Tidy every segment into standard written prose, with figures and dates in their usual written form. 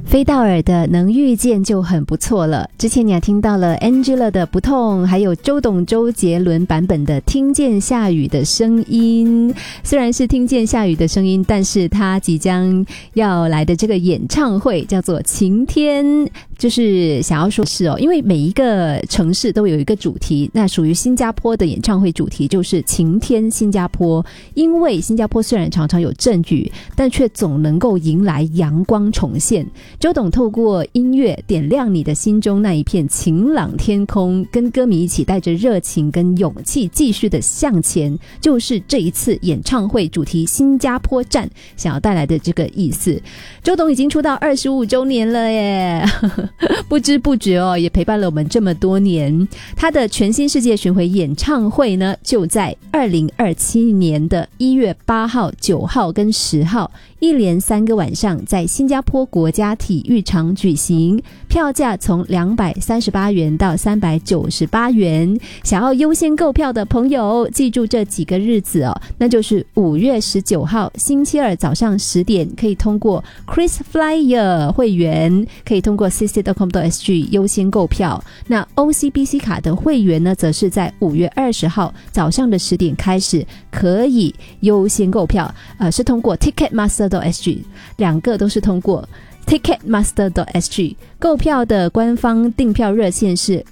飞道尔的能遇见就很不错了。之前你还听到了 Angela 的不痛，还有周杰伦版本的听见下雨的声音。虽然是听见下雨的声音，但是他即将要来的这个演唱会叫做晴天，就是想要说是因为每一个城市都有一个主题，那属于新加坡的演唱会主题就是晴天新加坡。因为新加坡虽然常常有阵雨，但却总能够迎来阳光重现。周董透过音乐点亮你的心中那一片晴朗天空，跟歌迷一起带着热情跟勇气继续的向前，就是这一次演唱会主题新加坡站想要带来的这个意思。周董已经出道25周年了耶不知不觉也陪伴了我们这么多年。他的全新世界巡回演唱会呢，就在2027年的1月8号、9号跟10号，一连3个晚上在新加坡国家体育场举行，票价从238元到398元。想要优先购票的朋友记住这几个日子那就是5月19号星期二早上10点，可以通过 KrisFlyer 会员，可以通过 cc.com.sg 优先购票。那 OCBC 卡的会员呢，则是在5月20号早上的10点开始可以优先购票，是通过 Ticketmaster.sg， 两个都是通过Ticketmaster.sg。 购票的官方订票热线是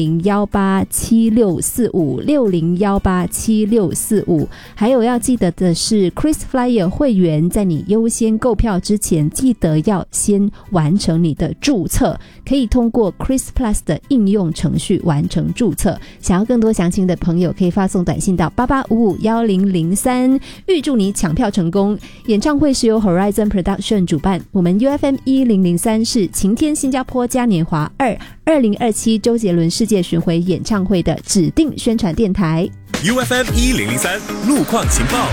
60187645，60187645。还有要记得的是 KrisFlyer 会员在你优先购票之前，记得要先完成你的注册，可以通过 Kris Plus 的应用程序完成注册。想要更多详情的朋友可以发送短信到88551003，预祝你抢票成功。演唱会是由 Horizon Production 主办，我们 UFM 1003是晴天新加坡嘉年华2 2027周杰伦世界巡回演唱会的指定宣传电台。 UFM 1003路况情报，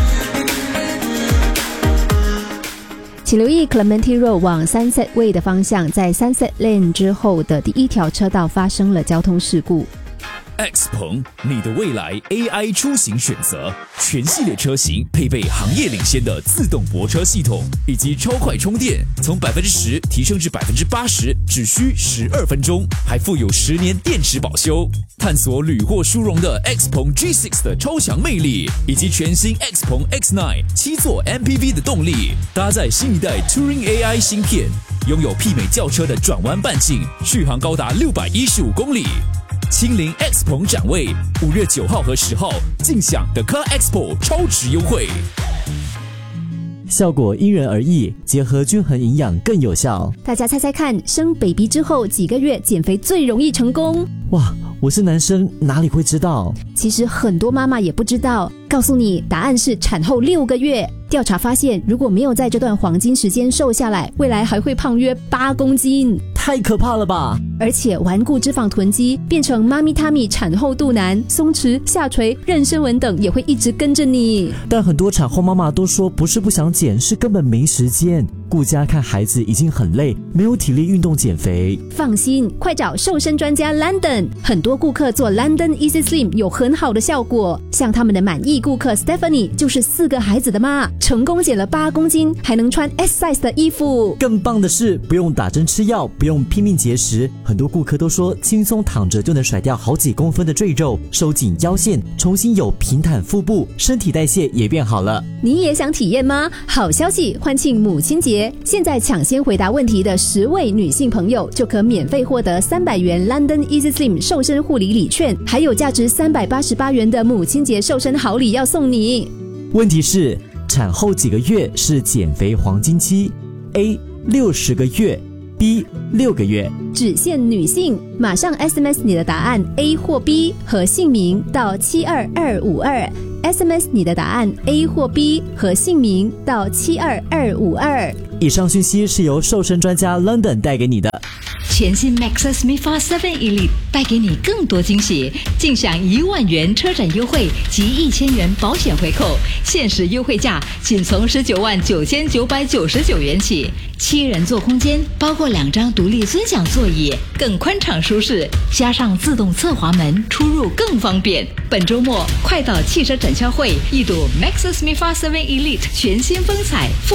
请留意 Clementi Road 往 Sunset Way 的方向，在 Sunset Lane 之后的第一条车道发生了交通事故。 X 鹏，你的未来 AI 出行选择，全系列车型配备行业领先的自动泊车系统以及超快充电，从10%提升至80%，只需12分钟，还附有10年电池保修。探索屡获殊荣的 X 鹏 G6 的超强魅力，以及全新 X 鹏 X9 7座 MPV 的动力，搭载新一代 Turing AI 芯片，拥有媲美轿车的转弯半径，续航高达615公里。亲临 X 鹏展位，5月9号和10号尽享 The Car Expo 超值优惠。 效果因人而异，结合均衡营养更有效。 大家猜猜看，生 baby 之后几个月减肥最容易成功？ 哇，我是男生，哪里会知道？ 其实很多妈妈也不知道。告诉你，答案是产后6个月。调查发现，如果没有在这段黄金时间瘦下来，未来还会胖约8公斤。 太可怕了吧！ 而且顽固脂肪囤积，变成妈咪他咪产后肚腩、松弛、下垂、妊娠纹等也会一直跟着你。 但很多产后妈妈都说，不是不想减，是根本没时间。顾家看孩子已经很累，没有体力运动减肥。 放心，快找瘦身专家 London， 很多顾客做 London Easy Slim 有很好的效果。像他们的满意顾客 Stephanie 就是4个孩子的妈，成功减了8公斤，还能穿 S size 的衣服。 更棒的是，不用打针吃药，不用拼命节食，很多顾客都说轻松躺着就能甩掉好几公分的赘肉，收紧腰线，重新有平坦腹部，身体代谢也变好了。 你也想体验吗？好消息，欢庆母亲节，现在抢先回答问题的10位女性朋友就可免费获得300元 London Easy Slim 瘦身护理礼券，还有价值388元的母亲节瘦身好礼要送你。 问题是，产后几个月是减肥黄金期？ A 60个月， B 6个月。 只限女性，马上 SMS 你的答案 A 或 B 和姓名到72252， SMS 你的答案 A 或 B 和姓名到72252。 以上讯息是由瘦身专家 London 带给你的。 全新 Maxus MIFA 7 Elite 带给你更多惊喜，尽享1万元车展优惠及1000元保险回扣，限时优惠价仅从199999元起。7人座空间，包括2张独立尊享座椅，更宽敞舒适，加上自动侧滑门，出入更方便。本周末快到汽车展销会，一睹 Maxus MIFA 7 Elite 全新风采。